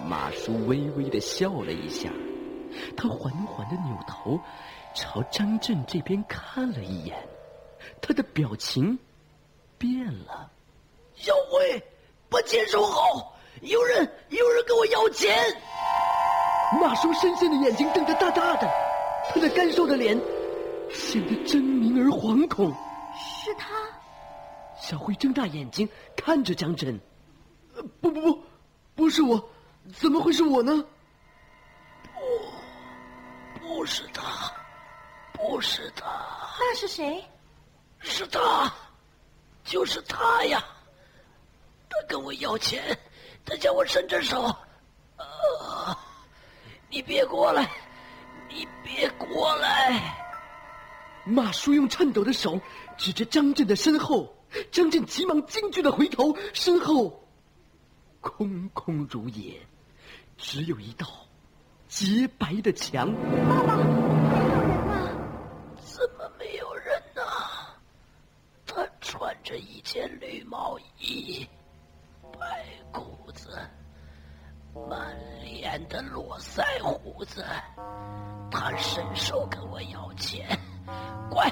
马叔微微地笑了一下，他缓缓地扭头朝张震这边看了一眼，他的表情变了。 小辉，把钱收好，有人跟我要钱。 马叔深深的眼睛瞪得大大的，他那干瘦的脸显得狰狞而惶恐。 是他？ 小辉睁大眼睛看着张震。 不是我，怎么会是我呢？不是他，不是他。 那是谁？ 是他，就是他呀！他跟我要钱，他叫我伸着手。你别过来，你别过来！ 马叔用颤抖的手指着张震的身后，张震急忙惊惧地回头，身后空空如也，只有一道洁白的墙。 爸爸，没有人啊！ 怎么没有人呢？他穿着一件绿毛衣，白裤子，满脸的络腮胡子。他伸手跟我要钱，快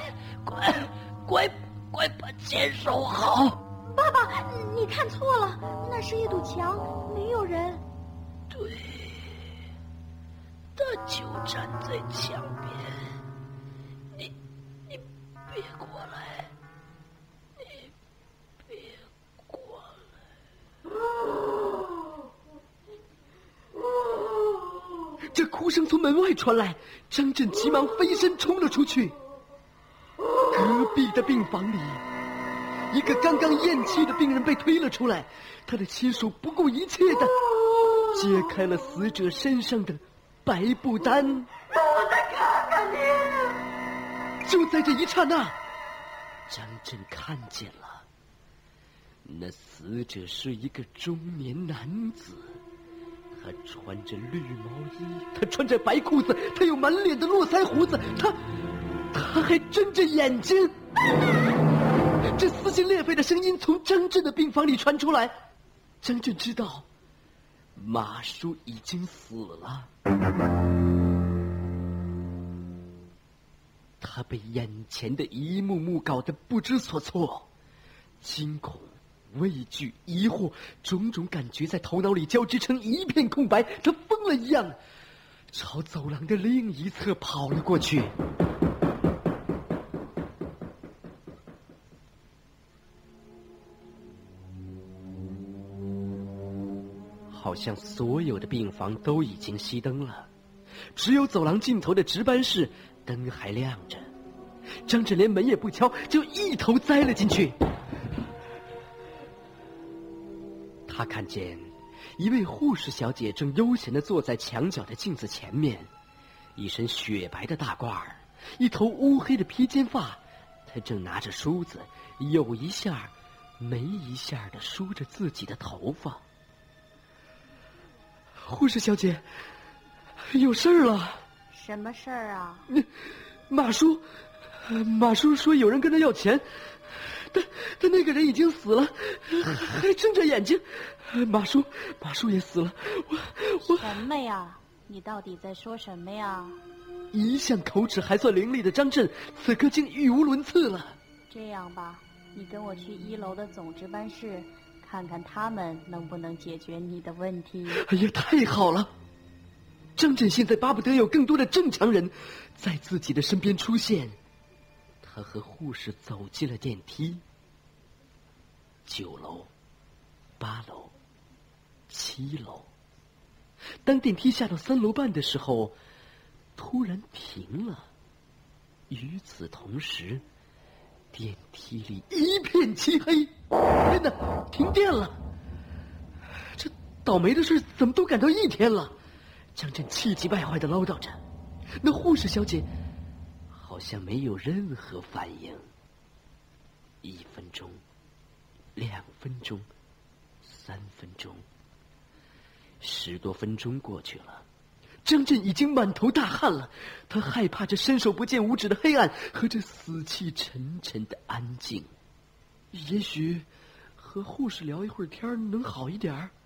把钱收好！ 爸爸，你看错了，那是一堵墙，没有人。 对，他就站在墙边。你别过来，你别过来！ 这哭声从门外传来，张震急忙飞身冲了出去。隔壁的病房里，一个刚刚咽气的病人被推了出来，他的亲属不顾一切地揭开了死者身上的白布单。 让我再看看你！ 就在这一刹那，张震看见了，那死者是一个中年男子，他穿着绿毛衣，他穿着白裤子，他有满脸的络腮胡子，他还睁着眼睛。这撕心裂肺的声音从张震的病房里传出来，张震知道马叔已经死了。他被眼前的一幕幕搞得不知所措，惊恐、畏惧、疑惑，种种感觉在头脑里交织成一片空白。他疯了一样朝走廊的另一侧跑了过去。好像所有的病房都已经熄灯了，只有走廊尽头的值班室灯还亮着。张震连门也不敲，就一头栽了进去。他看见一位护士小姐正悠闲地坐在墙角的镜子前面，一身雪白的大褂儿，一头乌黑的披肩发，她正拿着梳子有一下没一下地梳着自己的头发。护士小姐，有事儿了。 什么事儿啊？ 马叔说有人跟他要钱，但那个人已经死了，还睁着眼睛。马叔也死了。我什么呀？你到底在说什么呀？ 一向口齿还算伶俐的张震，此刻竟语无伦次了。 这样吧，你跟我去1楼的总值班室，看看他们能不能解决你的问题。 哎呀，太好了！张震现在巴不得有更多的正常人在自己的身边出现。他和护士走进了电梯。9楼、8楼、7楼。当电梯下到3楼半的时候，突然停了。与此同时，电梯里一片漆黑。天哪，停电了！这倒霉的事怎么都赶到1天了？张震气急败坏地唠叨着。那护士小姐好像没有任何反应。1分钟、2分钟、3分钟，10多分钟过去了，张震已经满头大汗了。他害怕这伸手不见五指的黑暗和这死气沉沉的安静。也许和护士聊一会儿天能好一点儿。